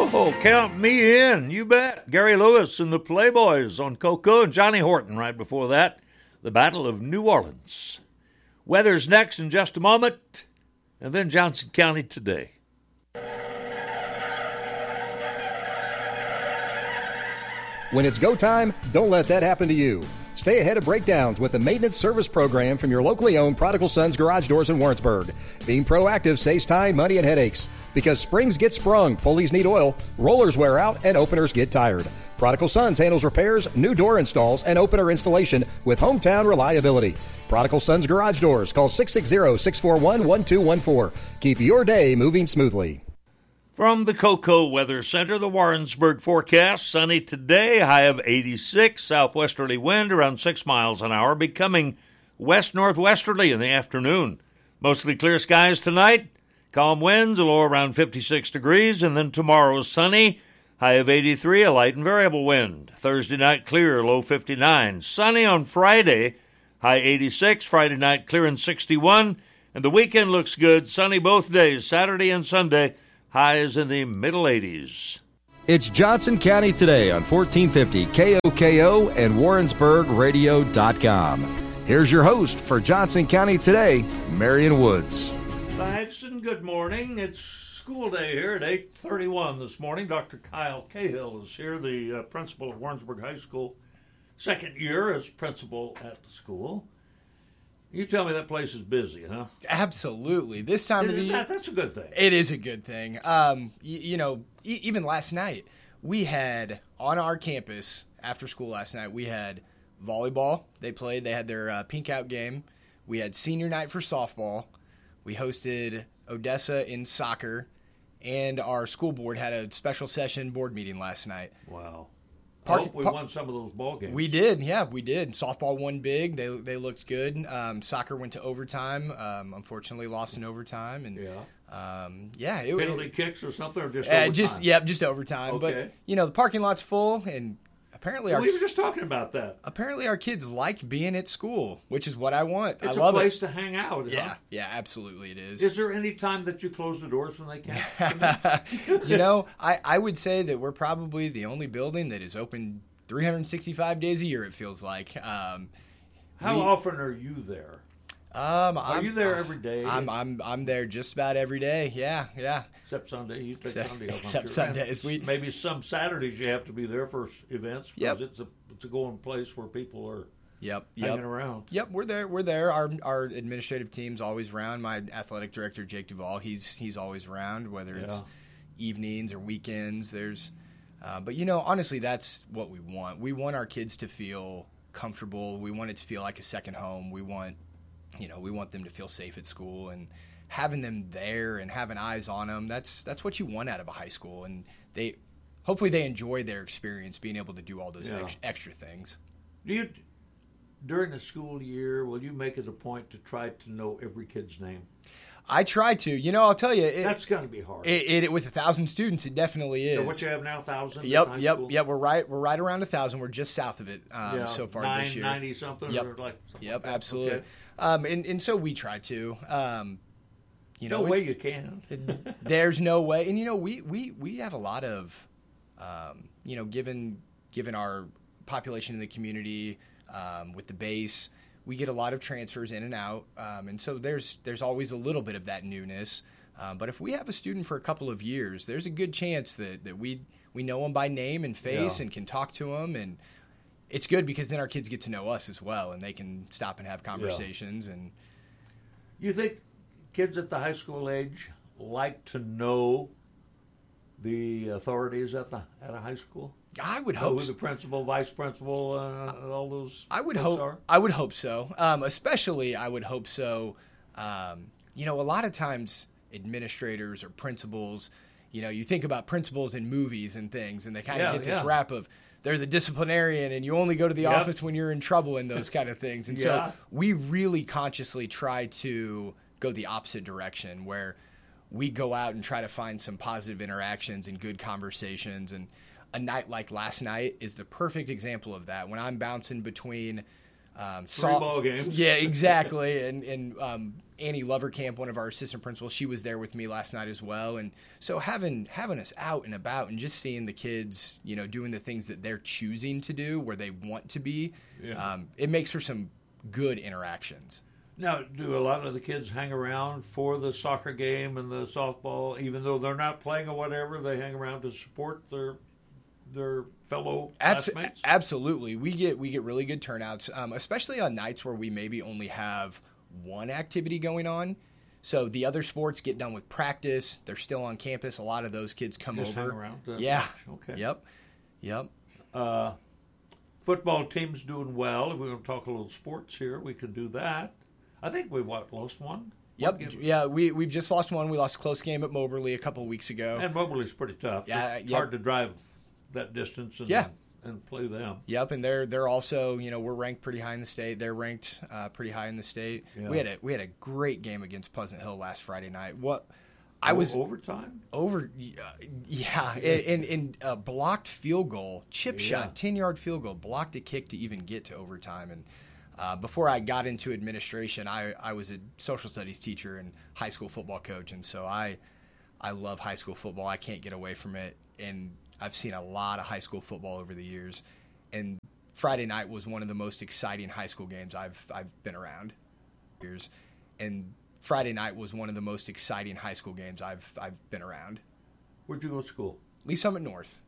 Oh, count me in. You bet. Gary Lewis and the Playboys on Coco, and Johnny Horton right before that. The Battle of New Orleans. Weather's next in just a moment, and then Johnson County Today. When it's go time, don't let that happen to you. Stay ahead of breakdowns with the maintenance service program from your locally owned Prodigal Sons Garage Doors in Warrensburg. Being proactive saves time, money, and headaches. Because springs get sprung, pulleys need oil, rollers wear out, and openers get tired. Prodigal Sons handles repairs, new door installs, and opener installation with hometown reliability. Prodigal Sons Garage Doors. Call 660-641-1214. Keep your day moving smoothly. From the Coco Weather Center, the Warrensburg forecast. Sunny today, high of 86. Southwesterly wind around 6 miles an hour, becoming west-northwesterly in the afternoon. Mostly clear skies tonight. Calm winds, a low around 56 degrees. And then tomorrow sunny, high of 83, a light and variable wind. Thursday night clear, low 59. Sunny on Friday, high 86. Friday night clear and 61. And the weekend looks good. Sunny both days, Saturday and Sunday. Highs in the middle 80s. It's Johnson County Today on 1450 KOKO and WarrensburgRadio.com. Here's your host for Johnson County Today, Marion Woods. Thanks and good morning. It's school day here at 8:31 this morning. Dr. Kyle Cahill is here, the principal of Warrensburg High School. Second year as principal at the school. You tell me that place is busy, huh? Absolutely. This time of the year. That's a good thing. It is a good thing. Even last night, we had on our campus, after school last night, we had volleyball. They had their pink out game. We had senior night for softball. We hosted Odessa in soccer. And our school board had a special session board meeting last night. Wow. I hope we won some of those ball games. We did, yeah, we did. Softball won big. They looked good. Soccer went to overtime. Unfortunately, lost in overtime. And penalty kicks or something, or just overtime? Just overtime. Okay. But the parking lot's full, and apparently we were just talking about that. Apparently, our kids like being at school, which is what I want. It's I love a place it. to hang out. Yeah, huh? Yeah, absolutely, it is. Is there any time that you close the doors when they can't? I would say that we're probably the only building that is open 365 days a year. It feels like. How often are you there? Are you there every day? I'm there just about every day. Yeah. Except Sunday. You take Sunday off. Except Sundays. Maybe some Saturdays you have to be there for events because it's a going place where people are hanging around. Yep, we're there. Our administrative team's always around. My athletic director, Jake Duvall, he's always around, whether it's evenings or weekends. But honestly, that's what we want. We want our kids to feel comfortable. We want it to feel like a second home. We want them to feel safe at school, and having them there and having eyes on them, that's what you want out of a high school. And hopefully they enjoy their experience being able to do all those extra things. During the school year, will you make it a point to try to know every kid's name? I try to. I'll tell you. That's got to be hard. With 1,000 students, it definitely is. So what you have now, 1,000? Yep. We're right around 1,000. We're just south of it so far this year. 990 something? Yep. Or like something yep, like absolutely. Okay. And so we try to. No way you can. There's no way. And, we have a lot of, given our population in the community with the base, we get a lot of transfers in and out. And so there's always a little bit of that newness. But if we have a student for a couple of years, there's a good chance that we know them by name and face and can talk to them. And it's good because then our kids get to know us as well, and they can stop and have conversations. And you think kids at the high school age like to know the authorities at a high school? I would hope who the principal, vice principal, all those I would folks hope are? I would hope so. Especially I would hope so. A lot of times administrators or principals, you think about principals in movies and things, and they kind of get this rap of they're the disciplinarian and you only go to the office when you're in trouble and those kind of things. And so we really consciously try to go the opposite direction, where we go out and try to find some positive interactions and good conversations. And a night like last night is the perfect example of that. When I'm bouncing between Ball games. Yeah, exactly. And Annie Lovercamp, one of our assistant principals, she was there with me last night as well. And so having us out and about and just seeing the kids, doing the things that they're choosing to do where they want to be, it makes for some good interactions. Now, do a lot of the kids hang around for the soccer game and the softball, even though they're not playing or whatever? They hang around to support their fellow classmates? Absolutely. We get really good turnouts, especially on nights where we maybe only have one activity going on. So the other sports get done with practice. They're still on campus. A lot of those kids come Just over. Hang around yeah. Okay. Yep. Football team's doing well. If we're going to talk a little sports here, we could do that. I think we lost one. Yep. Yeah, we've just lost one. We lost a close game at Moberly a couple of weeks ago. And Moberly's pretty tough. Yeah, it's hard to drive that distance and play them. Yep, and they're also, we're ranked pretty high in the state. They're ranked pretty high in the state. Yeah. We had a great game against Pleasant Hill last Friday night. Overtime? And a blocked field goal, chip shot, 10-yard field goal, blocked a kick to even get to overtime. And before I got into administration, I was a social studies teacher and high school football coach, and so I love high school football. I can't get away from it, and I've seen a lot of high school football over the years. And Friday night was one of the most exciting high school games I've been around. And Friday night was one of the most exciting high school games I've been around. Where'd you go to school? Lee Summit North.